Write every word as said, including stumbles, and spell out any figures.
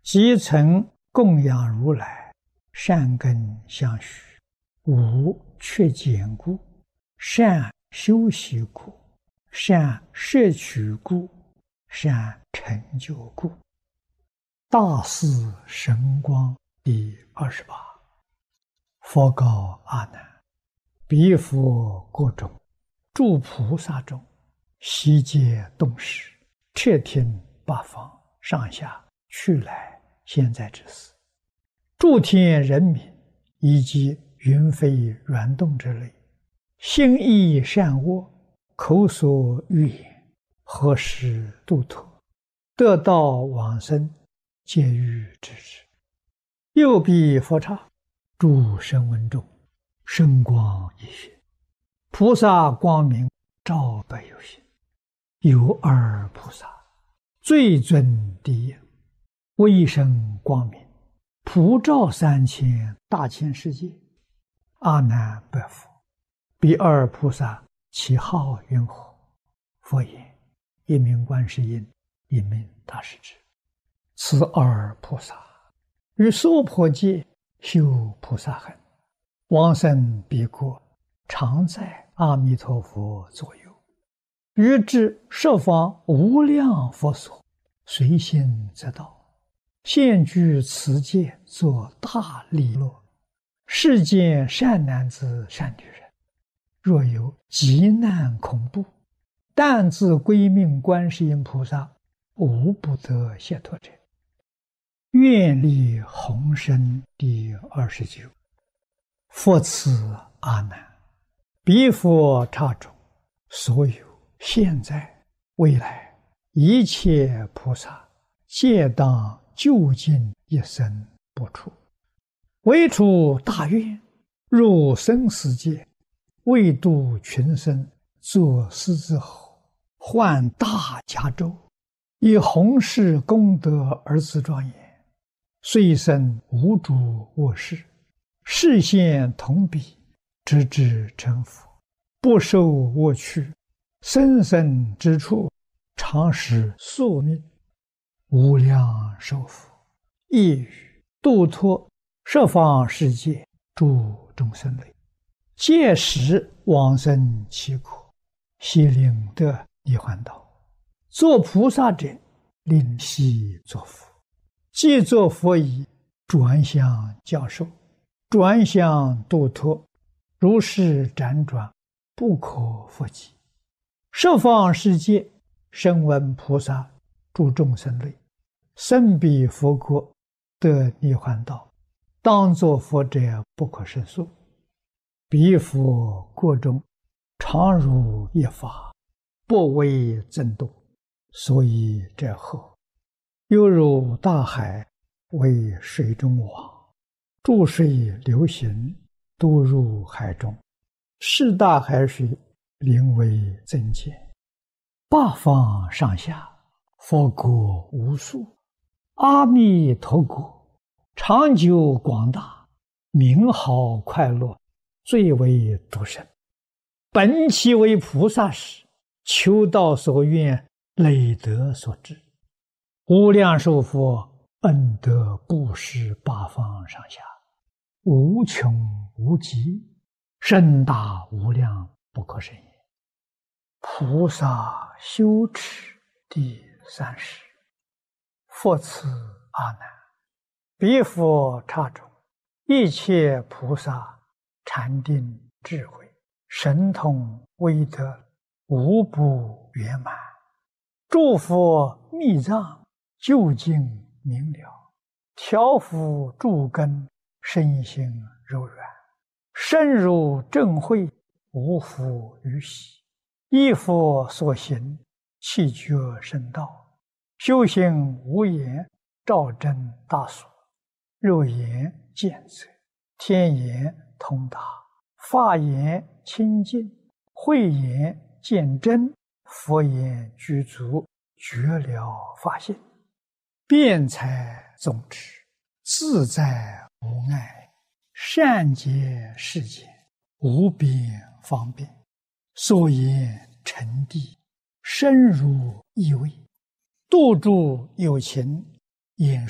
即曾供养如来，善根相续，无缺减故，善修习故，善摄取故，善成就故。大士神光第二十八。佛告阿难：彼佛国中，诸菩萨中，悉皆动识，彻听八方上下去来现在之事，诸天人民以及云飞软动之类，心意善恶，口所欲言，何时度脱，得道往生，皆欲知之。右彼佛刹，诸声闻中，声光一现，菩萨光明照百有心。有二菩萨，最尊第一，威声光明，普照三千大千世界。阿难白佛：彼二菩萨其号云何？佛言：一名观世音，一名大势至。此二菩萨于娑婆界修菩萨行，往生彼国，常在阿弥陀佛左右，于至十方无量佛所，随心则到，现居此界，作大利乐。世间善男子善女人，若有急难恐怖，但自归命观世音菩萨，无不得解脱者。愿力宏深第二十九。佛此阿难：彼佛刹中，所有现在未来一切菩萨，皆当究竟一生不出，唯除大愿，入生死界，为度群生，作狮子吼，唤大迦州，以弘誓功德而自庄严。虽生无诸恶事，示现同彼，直至成佛，不受恶趣，生生之处，常使宿命，无量寿福，亦于度脱十方世界诸众生类，届时往生其国，悉令得涅槃道。作菩萨者，令悉作佛。既作佛已，转向教授，转向度脱，如是辗转，不可复计。十方世界声闻菩萨诸众生类，生彼佛国，得涅槃道，当作佛者不可胜数。彼佛国中，常如一法，不为增度，所以者何？犹如大海，为水中网，注水流行，都入海中，是大海水，名为增减。八方上下，佛国无数，阿弥陀国长久广大，名好快乐，最为独生。本其为菩萨时，求道所愿，累德所致。无量寿佛恩德布施八方上下，无穷无极，深大无量，不可胜也。菩萨修持第三十。佛此阿难：彼佛刹中，一切菩萨禅定智慧，神通威德，无不圆满。诸佛密藏，究竟明了，调伏诸根，身心柔软，深入正慧，无复于喜。依佛所行，气觉深道，修行无言，照真大所。肉眼见则，天眼通达，法眼清净，慧眼见真，佛眼具足，觉了法性。辩才总持，自在无碍，善解世间，无边方便。所言诚谛，深入意味，度诸有情，演